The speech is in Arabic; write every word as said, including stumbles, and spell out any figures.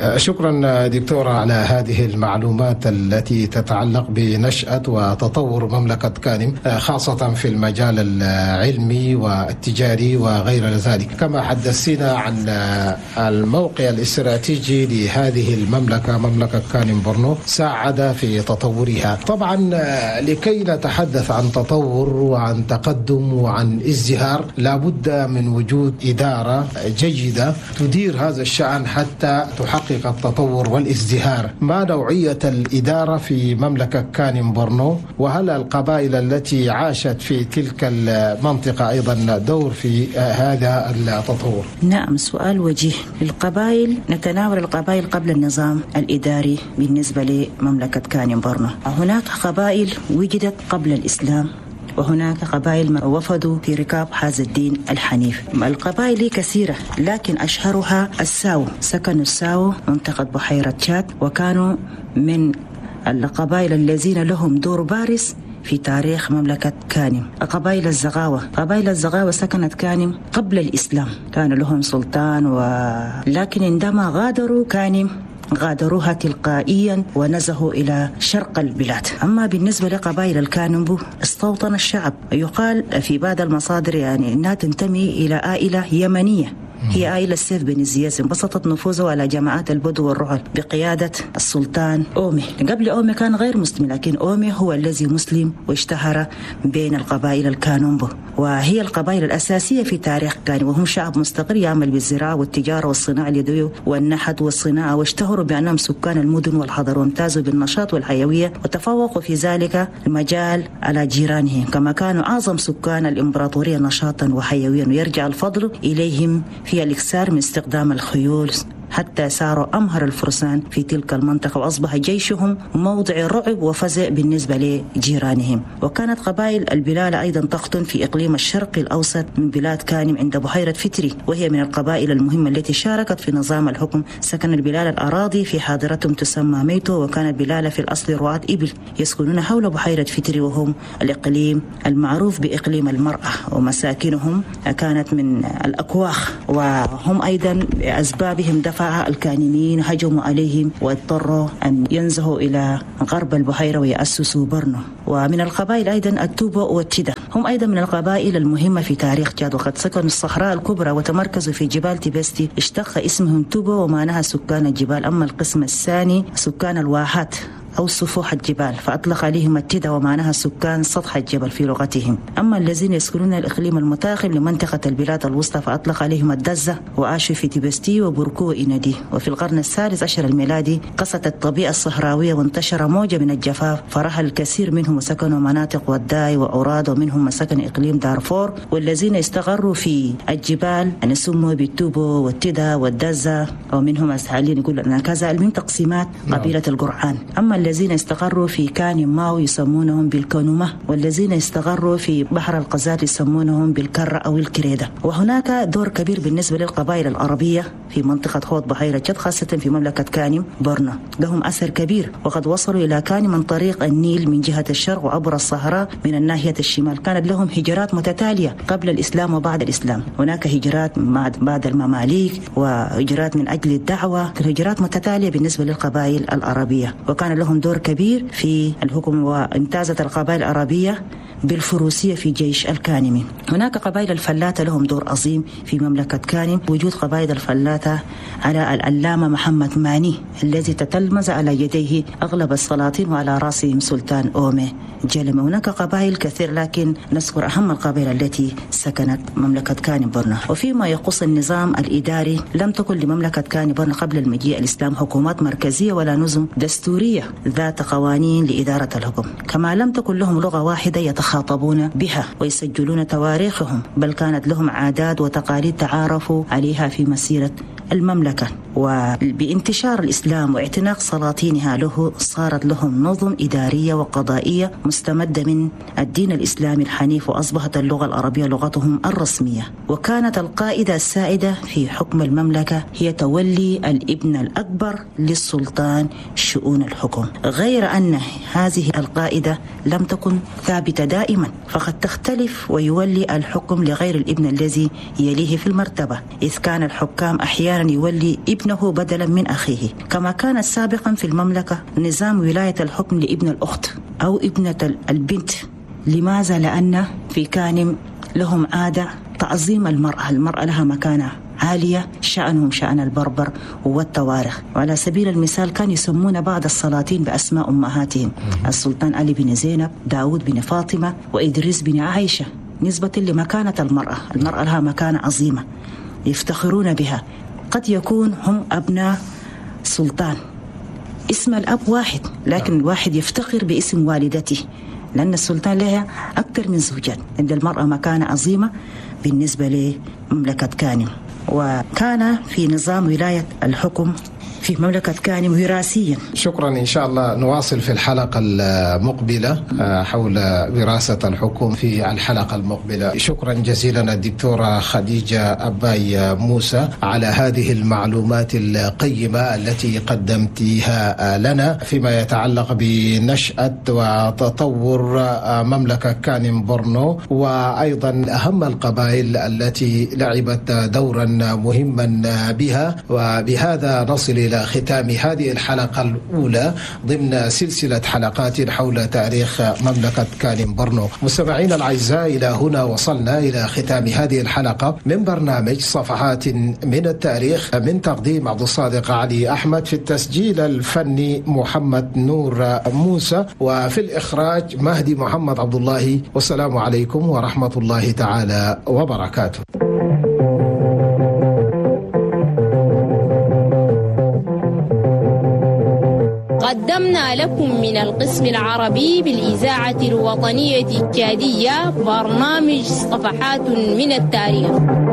شكرا دكتورة على هذه المعلومات التي تتعلق بنشأة وتطور مملكة كانم، خاصة في المجال العلمي والتجاري وغير ذلك. كما حدثتنا عن الموقع الاستراتيجي لهذه المملكة، مملكة كانم بورنو، ساعد في تطورها. طبعا لكي نتحدث عن تطور وعن تقدم وعن ازدهار لابد من وجود إدارة جيدة تدير هذا الشأن حتى تحقق التطور والازدهار. ما نوعية الإدارة في مملكة كانم بورنو؟ وهل القبائل التي عاشت في تلك المنطقة أيضا دور في هذا التطور؟ نعم، سؤال وجيه. القبائل، نتناول القبائل قبل النظام الإداري بالنسبة لمملكة كانم بورنو. هناك قبائل وجدت قبل الإسلام، وهناك قبائل وفدوا في ركاب هذا الدين الحنيف. القبائل كثيرة، لكن أشهرها الساو. سكنوا الساو منطقة بحيرة تشاد، وكانوا من القبائل الذين لهم دور بارز في تاريخ مملكة كانم. قبائل الزغاوة، قبائل الزغاوة سكنت كانم قبل الإسلام، كان لهم سلطان و... لكن عندما غادروا كانم غادروها تلقائيا ونزهوا إلى شرق البلاد. أما بالنسبة لقبائل الكانمبو استوطن الشعب. يقال في بعض المصادر يعني أنها تنتمي إلى عائلة يمنية، هي عائلة سيف بن زياس، انبسطت نفوذه على جماعات البدو والرعل بقيادة السلطان أومي. قبل أومي كان غير مسلم، لكن أومي هو الذي مسلم واشتهر بين القبائل الكانومبو، وهي القبائل الأساسية في تاريخ كانم، وهم شعب مستقر يعمل بالزراعة والتجارة والصناعة اليدوية والنحت والصناعة، واشتهروا بأنهم سكان المدن والحضر، وامتازوا بالنشاط والحيوية وتفوقوا في ذلك المجال على جيرانهم، كما كانوا أعظم سكان الإمبراطورية نشاطا وحيويا، ويرجع الفضل إليهم في الإكثار من استخدام الخيول، حتى صاروا أمهر الفرسان في تلك المنطقة، وأصبح جيشهم موضع رعب وفزع بالنسبة لجيرانهم. وكانت قبائل البلالة أيضا تقطن في إقليم الشرق الأوسط من بلاد كانم عند بحيرة فتري، وهي من القبائل المهمة التي شاركت في نظام الحكم. سكن البلالة الأراضي في حاضرتهم تسمى ميتو، وكانت بلالة في الأصل رعاة إبل يسكنون حول بحيرة فتري، وهم الإقليم المعروف بإقليم المرأة، ومساكنهم كانت من الأكواخ، وهم أيضا بأسبابهم دفع الكانميين هجموا عليهم واضطروا أن ينزهوا إلى غرب البحيرة ويأسسوا برنو. ومن القبائل أيضا التوبو والتيدا، هم أيضا من القبائل المهمة في تاريخ تشاد، وقد سكنوا الصحراء الكبرى وتمركزوا في جبال تيبستي، اشتق اسمهم توبو ومعناها سكان الجبال. أما القسم الثاني سكان الواحات أو سفوح الجبال، فأطلق عليهم التيدا ومعناها سكان سطح الجبل في لغتهم. أما الذين يسكنون الإقليم المتاخم لمنطقة البلاد الوسطى فأطلق عليهم الدزة، وعاشوا في تيبستي وبركو وإندي. وفي القرن الثالث عشر الميلادي قست الطبيعة الصحراوية وانتشر موجة من الجفاف، فرحل الكثير منهم وسكنوا مناطق وداي وأوراد، ومنهم من سكن إقليم دارفور. والذين استقروا في الجبال يعني سموا بالتوبو والتيدا والدزة، ومنهم أسحالين يقول أن كذا من تقسيمات قبيلة القرعان. أما الذين استقروا في كانم ماو يسمونهم بالكونومة، والذين استقروا في بحر القزات يسمونهم بالكرة أو الكريدة. وهناك دور كبير بالنسبة للقبائل العربية في منطقة حوض بحيرة تشاد، خاصة في مملكة كانم بورنو، لهم أثر كبير، وقد وصلوا إلى كانم من طريق النيل من جهة الشرق وعبر الصحراء من الناحية الشمال. كانت لهم هجرات متتالية قبل الإسلام وبعد الإسلام، هناك هجرات بعد المماليك وهجرات من أجل الدعوة، هجرات متتالية بالنسبة للقبائل العربية، وكان لهم دور كبير في الحكم. وامتازت القبائل العربية بالفروسية في جيش الكانمي. هناك قبائل الفلاتة لهم دور عظيم في مملكة كانم. وجود قبائل الفلاتة على العلامة محمد ماني الذي تتلمذ على يديه أغلب السلاطين وعلى رأسهم سلطان أومي جلمة. هناك قبائل كثير، لكن نذكر أهم القبائل التي سكنت مملكة كانم بورنو. وفيما يخص النظام الإداري، لم تكن لمملكة كانم بورنو قبل المجيء الإسلام حكومات مركزية ولا نظم دستورية ذات قوانين لإدارة الحكم، كما لم تكن لهم لغة واحدة يتخاطبون بها ويسجلون تواريخهم، بل كانت لهم عادات وتقاليد تعارفوا عليها في مسيرة المملكة. وبانتشار الإسلام واعتناق سلاطينها له صارت لهم نظم إدارية وقضائية مستمدة من الدين الإسلامي الحنيف، وأصبحت اللغة العربية لغتهم الرسمية. وكانت القاعدة السائدة في حكم المملكة هي تولي الابن الأكبر للسلطان شؤون الحكم، غير أن هذه القاعدة لم تكن ثابتة دائما، فقد تختلف ويولي الحكم لغير الابن الذي يليه في المرتبة، إذ كان الحكام أحيانا يولي ابن ابنه بدلا من أخيه، كما كان سابقا في المملكة نظام ولاية الحكم لابن الأخت أو ابنة البنت. لماذا؟ لأن في كانم لهم عادة تعظيم المرأة، المرأة لها مكانة عالية، شأنهم شأن البربر والتوارخ. وعلى سبيل المثال كان يسمون بعض السلاطين بأسماء أمهاتهم، السلطان علي بن زينب، داود بن فاطمة، وإدريس بن عائشة، نسبة لمكانة المرأة. المرأة لها مكانة عظيمة يفتخرون بها. قد يكون هم أبناء سلطان، اسم الأب واحد، لكن الواحد يفتخر باسم والدته، لأن السلطان لها أكثر من زوجات. عند المرأة مكانة عظيمة بالنسبة لمملكة كانم. وكان في نظام ولاية الحكم في مملكة كانم وراثيا. شكرا. إن شاء الله نواصل في الحلقة المقبلة حول وراثة الحكم في الحلقة المقبلة. شكرا جزيلا الدكتورة خديجة أباي موسى على هذه المعلومات القيمة التي قدمتها لنا فيما يتعلق بنشأة وتطور مملكة كانم بورنو، وأيضا أهم القبائل التي لعبت دورا مهما بها. وبهذا نصل إلى ختام هذه الحلقة الأولى ضمن سلسلة حلقات حول تاريخ مملكة كانم بورنو. مستمعينا الأعزاء، إلى هنا وصلنا إلى ختام هذه الحلقة من برنامج صفحات من التاريخ، من تقديم عبد الصادق علي أحمد، في التسجيل الفني محمد نور موسى، وفي الإخراج مهدي محمد عبد الله. والسلام عليكم ورحمة الله تعالى وبركاته. قدمنا لكم من القسم العربي بالإذاعة الوطنية التشادية برنامج صفحات من التاريخ.